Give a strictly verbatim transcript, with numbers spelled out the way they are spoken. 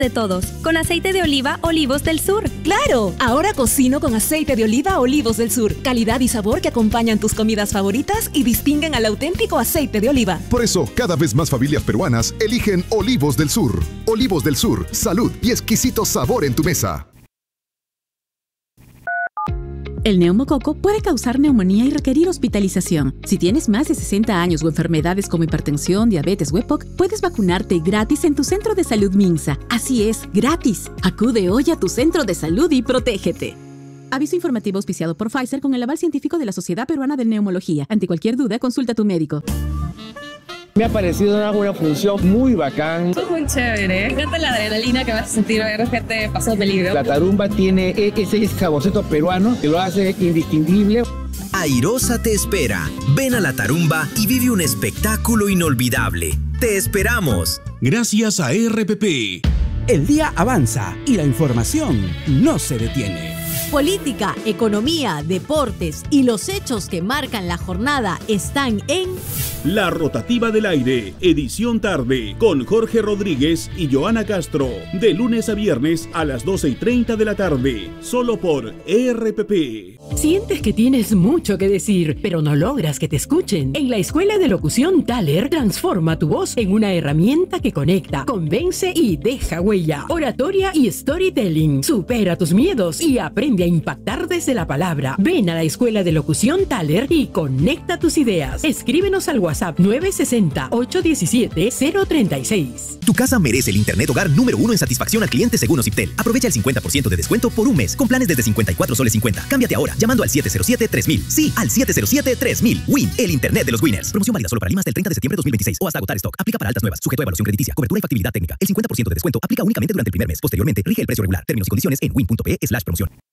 de todos, con aceite de oliva Olivos del Sur. ¡Claro! Ahora cocino con aceite de oliva Olivos del Sur. Calidad y sabor que acompañan tus comidas favoritas y distinguen al auténtico aceite de oliva. Por eso, cada vez más familias peruanas eligen Olivos del Sur. Olivos del Sur, salud y exquisito sabor en tu mesa. El neumococo puede causar neumonía y requerir hospitalización. Si tienes más de sesenta años o enfermedades como hipertensión, diabetes o E P O C, puedes vacunarte gratis en tu centro de salud Minsa. Así es, gratis. Acude hoy a tu centro de salud y protégete. Aviso informativo auspiciado por Pfizer con el aval científico de la Sociedad Peruana de Neumología. Ante cualquier duda, consulta a tu médico. Me ha parecido una, una función muy bacán. Es muy chévere. Me encanta la adrenalina que vas a sentir ver gente pasando peligro. La tarumba tiene ese saborcito peruano que lo hace indistinguible. Airosa te espera. Ven a la tarumba y vive un espectáculo inolvidable. ¡Te esperamos! Gracias a R P P. El día avanza y la información no se detiene. Política, economía, deportes y los hechos que marcan la jornada están en La Rotativa del Aire, edición tarde, con Jorge Rodríguez y Joana Castro, de lunes a viernes a las doce y treinta de la tarde, solo por R P P. ¿Sientes que tienes mucho que decir, pero no logras que te escuchen? En la Escuela de Locución Thaler, transforma tu voz en una herramienta que conecta, convence y deja huella. Oratoria y storytelling. Supera tus miedos y aprende a impactar desde la palabra. Ven a la Escuela de Locución Thaler y conecta tus ideas. Escríbenos al WhatsApp nueve seis cero, ocho uno siete, cero tres seis. Tu casa merece el internet hogar número uno en satisfacción al cliente según Ociptel. Aprovecha el cincuenta por ciento de descuento por un mes con planes desde cincuenta y cuatro soles cincuenta. Cámbiate ahora llamando al siete cero siete, tres mil. Sí, al siete cero siete, tres mil. Win, el internet de los winners. Promoción válida solo para Lima hasta el treinta de septiembre de dos mil veintiséis o hasta agotar stock. Aplica para altas nuevas. Sujeto a evaluación crediticia. Cobertura y factibilidad técnica. El cincuenta por ciento de descuento aplica únicamente durante el primer mes. Posteriormente rige el precio regular. Términos y condiciones en win punto pe slash promoción.